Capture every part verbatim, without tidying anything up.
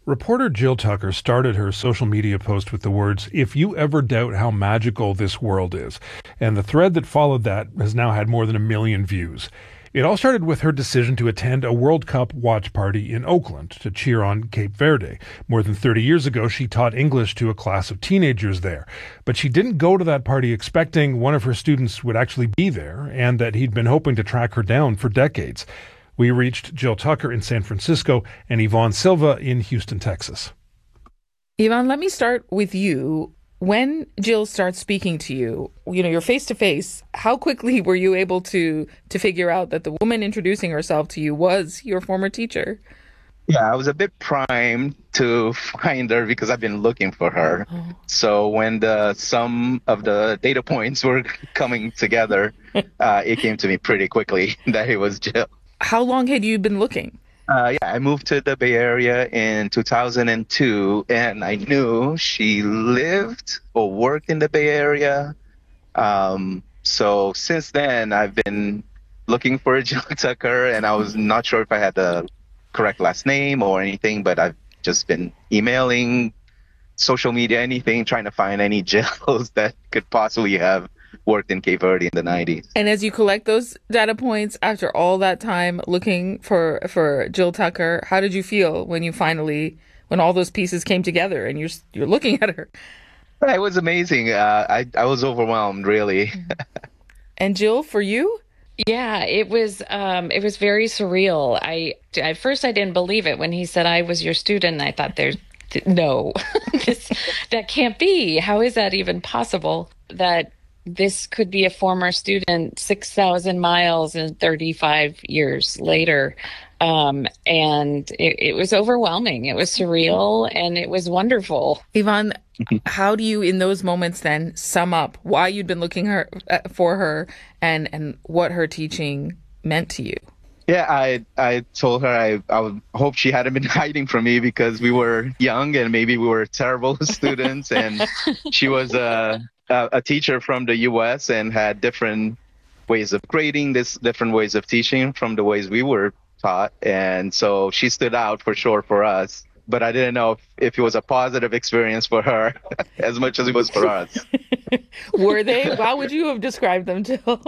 Reporter Jill Tucker started her social media post with the words, "If you ever doubt how magical this world is." And the thread that followed that has now had more than a million views. It all started with her decision to attend a World Cup watch party in Oakland to cheer on Cape Verde. More than thirty years ago, she taught English to a class of teenagers there. But she didn't go to that party expecting one of her students would actually be there and that he'd been hoping to track her down for decades. We reached Jill Tucker in San Francisco and Yvonne Silva in Houston, Texas. Yvonne, let me start with you. When Jill starts speaking to you, you know, you're face to face. How quickly were you able to to figure out that the woman introducing herself to you was your former teacher? Yeah, I was a bit primed to find her because I've been looking for her. Oh. So when the some of the data points were coming together, uh, it came to me pretty quickly that it was Jill. How long had you been looking? Uh, yeah, I moved to the Bay Area in two thousand two, and I knew she lived or worked in the Bay Area. Um, so since then, I've been looking for Jill Tucker, and I was not sure if I had the correct last name or anything, but I've just been emailing, social media, anything, trying to find any Jills that could possibly have worked in Cape Verde in the nineties. And as you collect those data points after all that time looking for for Jill Tucker, how did you feel when you finally, when all those pieces came together and you're you're looking at her? It was amazing. Uh, I I was overwhelmed, really. And Jill, for you? Yeah, it was um, it was very surreal. I at first I didn't believe it when he said I was your student. I thought there's no, this, that can't be. How is that even possible? That this could be a former student six thousand miles and thirty-five years later. Um, and it, it was overwhelming. It was surreal and it was wonderful. Yvonne, how do you in those moments then sum up why you'd been looking her, uh, for her and, and what her teaching meant to you? Yeah, I I told her I, I would hope she hadn't been hiding from me because we were young and maybe we were terrible students. And she was a, a, a teacher from the U S and had different ways of grading, this different ways of teaching from the ways we were taught. And so she stood out for sure for us. But I didn't know if, if it was a positive experience for her as much as it was for us. Were they? How would you have described them, Jill?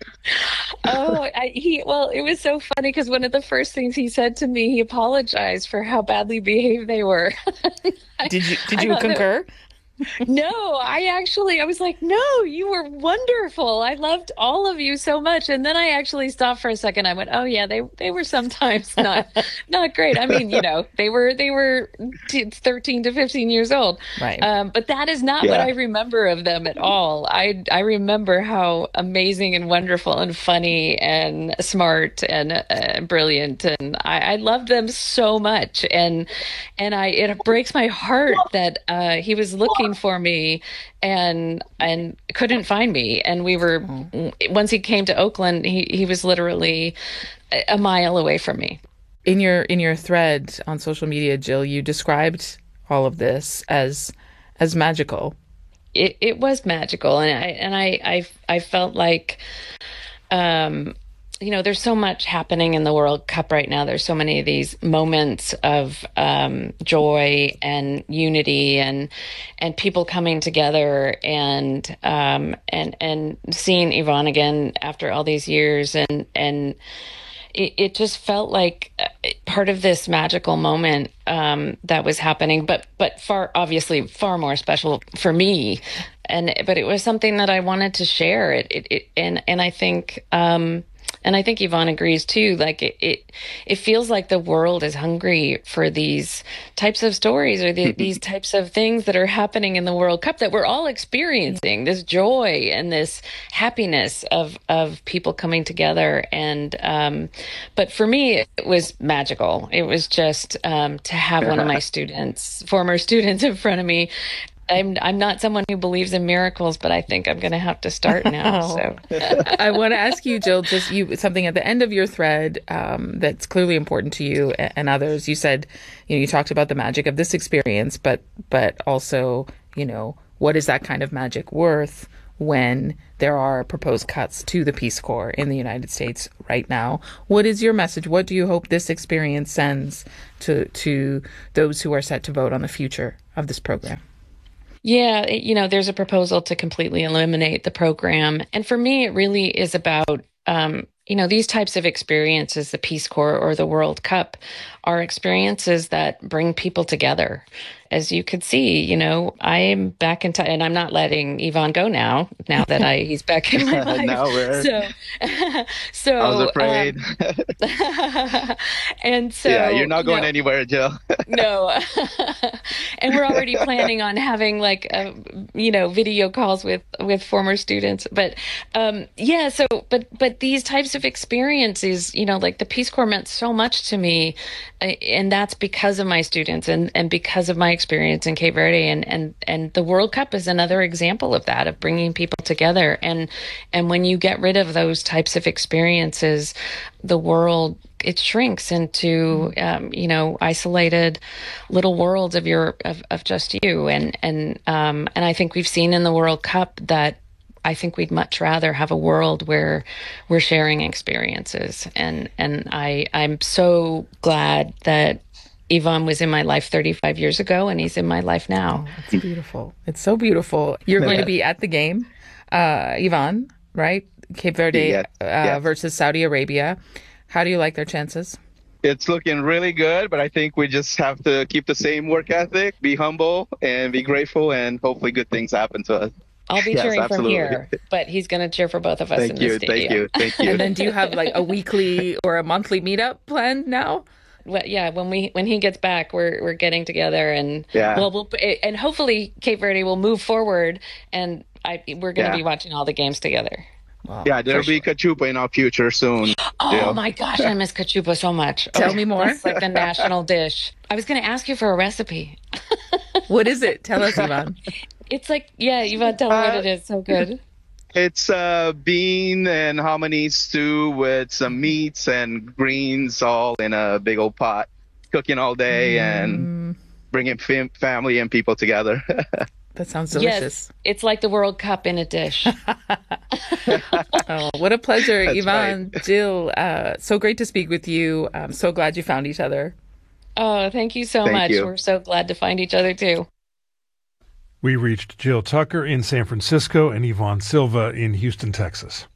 oh, I, he well, it was so funny because one of the first things he said to me, he apologized for how badly behaved they were. Did you did you concur? That, no, I actually, I was like, no, you were wonderful. I loved all of you so much. And then I actually stopped for a second. I went, oh yeah, they they were sometimes not not great. I mean, you know, they were they were thirteen to fifteen years old. Right. Um, but that is not yeah. what I remember of them at all. I I remember how amazing and wonderful and funny and smart and uh, brilliant, and I, I loved them so much. And and I it breaks my heart that uh, he was looking for me and and couldn't find me, and we were mm-hmm. once he came to Oakland, he he was literally a mile away from me. In your in your thread on social media, Jill, you described all of this as as magical. It it was magical, and I and I I, I felt like um you know, there's so much happening in the World Cup right now. There's so many of these moments of um, joy and unity, and and people coming together, and um, and and seeing Yvonne again after all these years, and and it, it just felt like part of this magical moment um, that was happening. But but far obviously far more special for me, and but it was something that I wanted to share. It it, it and and I think. Um, And I think Yvonne agrees too. Like it, it, it feels like the world is hungry for these types of stories or the, these types of things that are happening in the World Cup that we're all experiencing. This joy and this happiness of of people coming together. And um, but for me, it was magical. It was just um, to have one of my students, former students, in front of me. I'm I'm not someone who believes in miracles, but I think I'm going to have to start now. So I want to ask you, Jill, just you something at the end of your thread um, that's clearly important to you and, and others. You said, you know, you talked about the magic of this experience, but but also, you know, what is that kind of magic worth when there are proposed cuts to the Peace Corps in the United States right now. What is your message? What do you hope this experience sends to to those who are set to vote on the future of this program? Yeah, it- you know, there's a proposal to completely eliminate the program. And for me, it really is about, um, you know, these types of experiences, the Peace Corps or the World Cup, are experiences that bring people together. As you could see, you know, I am back in time, and I'm not letting Yvonne go now, now that I he's back in my life. Now we're... So, so I was afraid. Um, and so, yeah, you're not going you know, anywhere, Jill. no. And we're already planning on having like, uh, you know, video calls with, with former students. But um, yeah, so, but, but these types of experiences, you know, like the Peace Corps meant so much to me. uh, And that's because of my students and, and because of my experience in Cape Verde. And, and, and the World Cup is another example of that, of bringing people together. And, and when you get rid of those types of experiences, the world, it shrinks into, um, you know, isolated little worlds of your, of, of just you. And, and, um, and I think we've seen in the World Cup that I think we'd much rather have a world where we're sharing experiences. And, and I, I'm so glad that Yvonne was in my life thirty-five years ago, and he's in my life now. Oh, it's beautiful. It's so beautiful. You're going to be at the game, uh, Yvonne, right? Cape Verde Yeah. uh, Yeah. versus Saudi Arabia. How do you like their chances? It's looking really good, but I think we just have to keep the same work ethic, be humble, and be grateful, and hopefully good things happen to us. I'll be Yes, cheering absolutely. from here, but he's going to cheer for both of us in Thank the you, studio. thank you, thank you. And then do you have like a weekly or a monthly meetup planned now? Well, yeah, when we when he gets back, we're we're getting together, and Yeah. well, we'll and hopefully Cape Verde will move forward, and I we're going to Yeah. be watching all the games together. Wow, Yeah, there'll for be Cachupa in our future soon. Oh Yeah. my gosh, I miss cachupa so much. Tell Oh, me more. It's like the national dish. I was going to ask you for a recipe. sure. What is it? Tell us, Yvonne. It's like, yeah, you want to tell me what it is. So good. It's uh, bean and hominy stew with some meats and greens all in a big old pot, cooking all day and bringing fam- family and people together. That sounds delicious. Yes, it's like the World Cup in a dish. Oh, what a pleasure, That's Yvonne, Jill. Uh, so great to speak with you. I'm so glad you found each other. Oh, thank you so Thank much. you. We're so glad to find each other too. We reached Jill Tucker in San Francisco and Yvonne Silva in Houston, Texas.